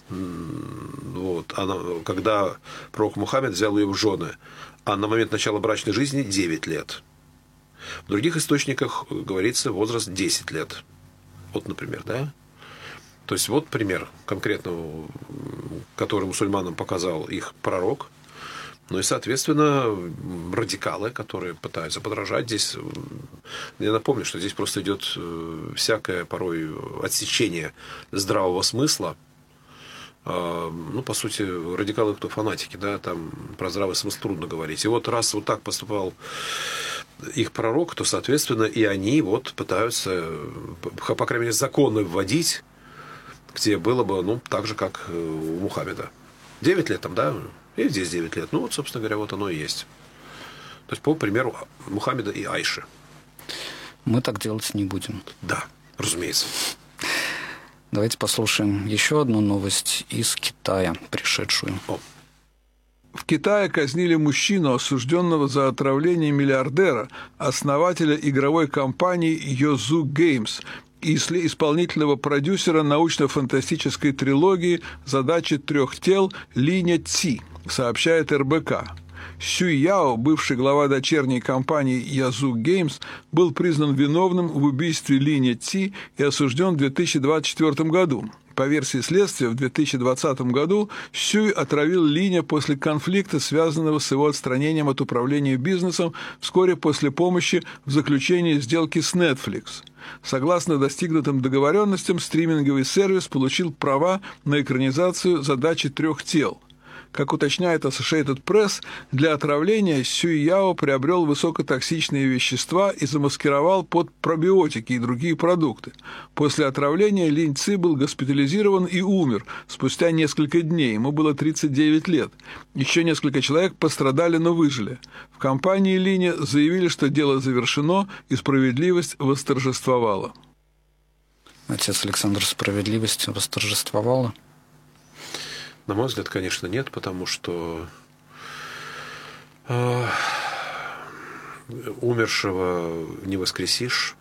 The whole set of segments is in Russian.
Вот, когда пророк Мухаммед взял ее в жены, а на момент начала брачной жизни 9 лет. В других источниках говорится возраст 10 лет. Вот, например, да? То есть, вот пример конкретно, который мусульманам показал их пророк. Ну и, соответственно, радикалы, которые пытаются подражать здесь. Я напомню, что здесь просто идет всякое порой отсечение здравого смысла. Ну, по сути, радикалы кто? Фанатики, да, там про здравый смысл трудно говорить. И вот раз вот так поступал их пророк, то, соответственно, и они вот пытаются, по крайней мере, законы вводить, где было бы, ну, так же, как у Мухаммеда. 9 лет там, да, и здесь 9 лет. Ну, вот, собственно говоря, вот оно и есть. То есть, по примеру Мухаммеда и Айши. Мы так делать не будем. Да, разумеется. Давайте послушаем еще одну новость из Китая, пришедшую. В Китае казнили мужчину, осужденного за отравление миллиардера, основателя игровой компании Youzu Games и исполнительного продюсера научно-фантастической трилогии «Задачи трех тел» Линя Ци, сообщает РБК. Сюй Яо, бывший глава дочерней компании Youzu Games, был признан виновным в убийстве Линя Ци и осужден в 2024 году. По версии следствия, в 2020 году Сюй отравил Линя после конфликта, связанного с его отстранением от управления бизнесом вскоре после помощи в заключении сделки с Netflix. Согласно достигнутым договоренностям, стриминговый сервис получил права на экранизацию «Задачи трех тел». Как уточняет Associated Press, для отравления Сюй Яо приобрел высокотоксичные вещества и замаскировал под пробиотики и другие продукты. После отравления Линь Ци был госпитализирован и умер спустя несколько дней, ему было 39 лет. Еще несколько человек пострадали, но выжили. В компании Линя заявили, что дело завершено и справедливость восторжествовала. Отец Александр, справедливость восторжествовала? На мой взгляд, конечно, нет, потому что умершего не воскресишь,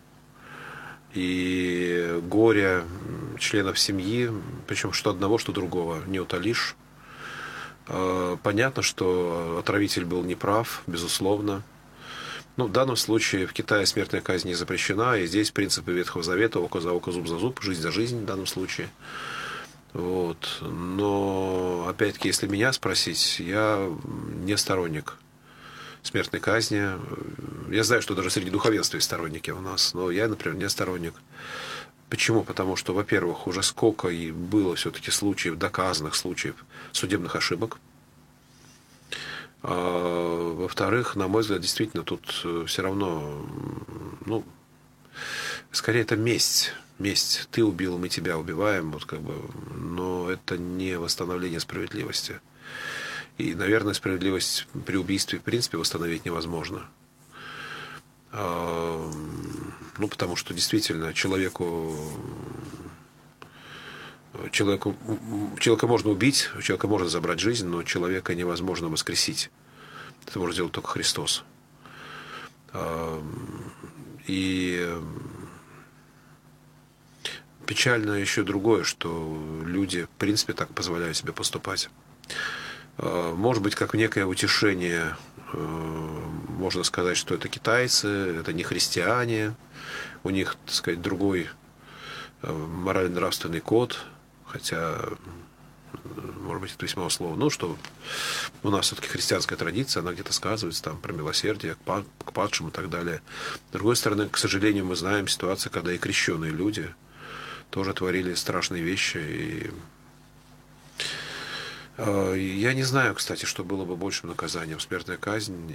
и горе членов семьи, причем что одного, что другого, не утолишь. Понятно, что отравитель был неправ, безусловно. Ну, в данном случае в Китае смертная казнь не запрещена, и здесь принципы Ветхого Завета: око за око, зуб за зуб, жизнь за жизнь в данном случае. Вот. Но, опять-таки, если меня спросить, я не сторонник смертной казни. Я знаю, что даже среди духовенства есть сторонники у нас, но я, например, не сторонник. Почему? Потому что, во-первых, уже сколько и было все-таки случаев, доказанных случаев судебных ошибок. А, во-вторых, на мой взгляд, действительно, тут все равно, ну, скорее это месть. Месть. Ты убил, мы тебя убиваем, вот как бы, но это не восстановление справедливости. И, наверное, справедливость при убийстве в принципе восстановить невозможно. Ну, потому что действительно человека можно убить, у человека можно забрать жизнь, но человека невозможно воскресить. Это может сделать только Христос. И печально еще другое, что люди, в принципе, так позволяют себе поступать. Может быть, как некое утешение, можно сказать, что это китайцы, это не христиане, у них, так сказать, другой морально-нравственный код, хотя, может быть, это весьма условно, ну, что у нас все-таки христианская традиция, она где-то сказывается там про милосердие к падшим и так далее. С другой стороны, к сожалению, мы знаем ситуацию, когда и крещеные люди тоже творили страшные вещи. И я не знаю, кстати, что было бы большим наказанием: смертная казнь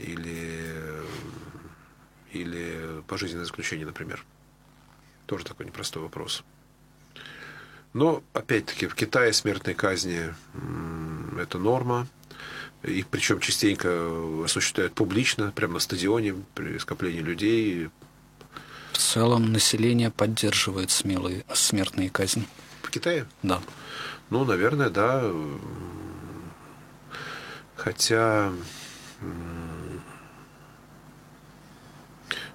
или пожизненное заключение, например. Тоже такой непростой вопрос. Но, опять-таки, в Китае смертной казни это норма. И причем частенько осуществляют публично, прямо на стадионе, при скоплении людей. В целом население поддерживает смертные казни. В Китае? Да. Ну, наверное, да. Хотя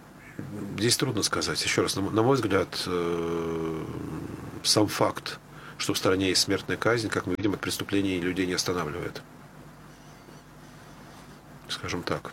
здесь трудно сказать. Еще раз, на мой взгляд, сам факт что в стране есть смертная казнь, как мы видим, от преступлений людей не останавливает. Скажем так.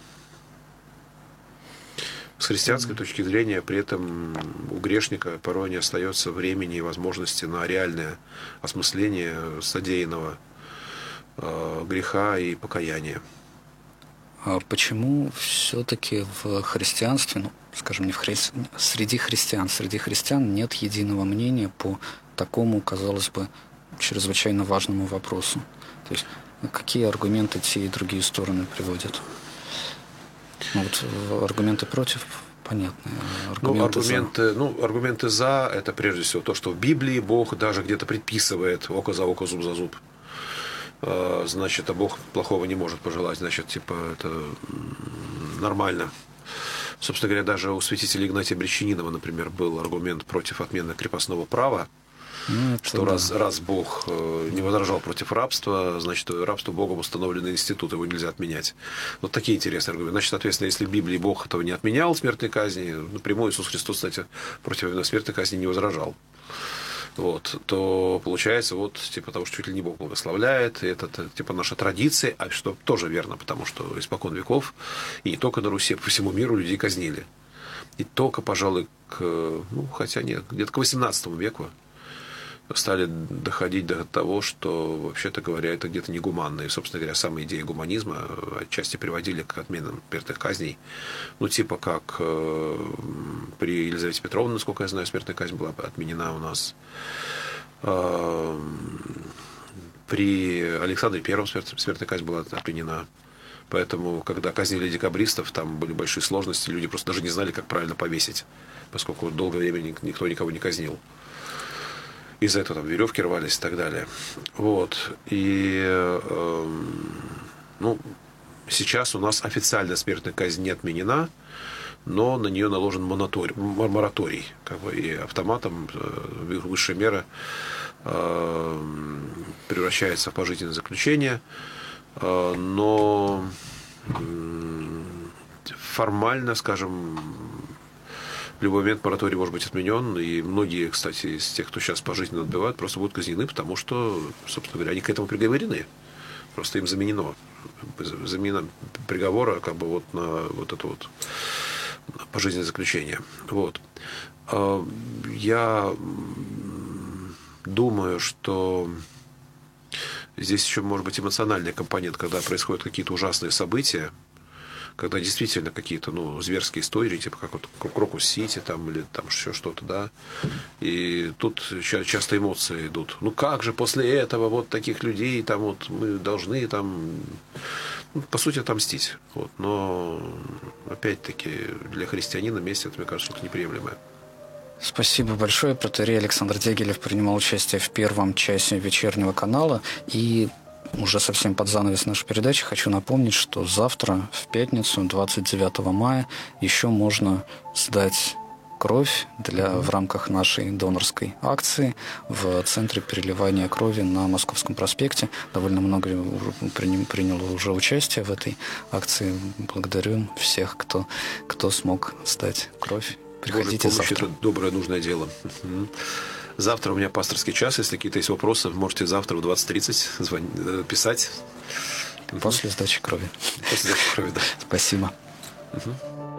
С христианской точки зрения, при этом у грешника порой не остается времени и возможности на реальное осмысление содеянного греха и покаяния. А почему все-таки в христианстве, ну, скажем, среди христиан нет единого мнения по такому, казалось бы, чрезвычайно важному вопросу? То есть какие аргументы те и другие стороны приводят? Ну, вот аргументы против, понятно. Аргументы за – это прежде всего то, что в Библии Бог даже где-то предписывает око за око, зуб за зуб. Значит, а Бог плохого не может пожелать, значит, типа, это нормально. Собственно говоря, даже у святителя Игнатия Брещанинова, например, был аргумент против отмены крепостного права, что раз Бог не возражал против рабства, значит, рабство Богом установленный институт, его нельзя отменять. Вот такие интересные аргументы. Значит, соответственно, если в Библии Бог этого не отменял, смертной казни, напрямую Иисус Христос, кстати, против смертной казни не возражал. Вот, то получается, вот, типа того, что чуть ли не Бог благословляет, и это типа наша традиция, а что тоже верно, потому что испокон веков, и не только на Руси, а по всему миру людей казнили. И только, пожалуй, хотя нет, где-то к XVIII веку стали доходить до того, что, вообще-то говоря, это где-то негуманно. И, собственно говоря, самые идеи гуманизма отчасти приводили к отменам смертных казней. Ну, типа как при Елизавете Петровне, насколько я знаю, смертная казнь была отменена у нас. При Александре Первом смертная казнь была отменена. Поэтому, когда казнили декабристов, там были большие сложности, люди просто даже не знали, как правильно повесить, поскольку долгое время никто никого не казнил. Из-за этого там веревки рвались и так далее. Вот. И сейчас у нас официально смертная казнь не отменена, но на нее наложен мораторий. Как бы, и автоматом высшая мера превращается в пожизненное заключение. Но формально, скажем, в любой момент мораторий может быть отменен, и многие, кстати, из тех, кто сейчас пожизненно отбывают, просто будут казнены, потому что, собственно говоря, они к этому приговорены. Просто им замена приговора как бы вот на вот это вот пожизненное заключение. Вот. Я думаю, что здесь еще может быть эмоциональный компонент, когда происходят какие-то ужасные события, когда действительно какие-то, зверские истории, типа как вот Крокус-Сити там, или там еще что-то, да, и тут часто эмоции идут. Ну как же после этого вот таких людей там вот мы должны там, по сути, отомстить. Вот. Но опять-таки для христианина месть, это, мне кажется, что-то неприемлемое. Спасибо большое. Протоиерей Александр Дягилев принимал участие в первом часе вечернего канала. И уже совсем под занавес нашей передачи хочу напомнить, что завтра, в пятницу, 29 мая, еще можно сдать кровь в рамках нашей донорской акции в Центре переливания крови на Московском проспекте. Довольно много приняло уже участие в этой акции. Благодарю всех, кто смог сдать кровь. Приходите завтра. Это доброе, нужное дело. Завтра у меня пасторский час. Если какие-то есть вопросы, можете завтра в 20:30 писать. После сдачи крови. После сдачи крови, да. Спасибо. Угу.